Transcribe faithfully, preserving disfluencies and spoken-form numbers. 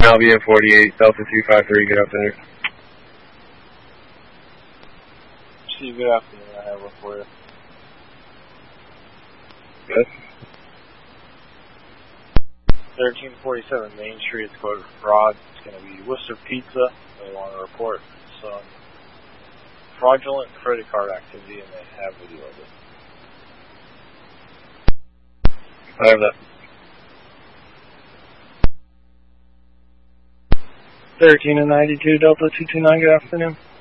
Albion forty-eight, Delta two five three, good afternoon. Steve, good afternoon. I have one for you. Yes. thirteen forty-seven Main Street, it's code fraud. It's going to be Worcester Pizza. They want to report some fraudulent credit card activity, and they have video of it. I have that. thirteen and ninety-two, Delta two two nine, good afternoon.